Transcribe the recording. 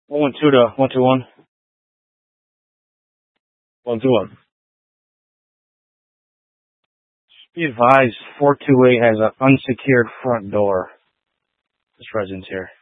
112 to 121. 121. Be advised, 428 has an unsecured front door. This residence here.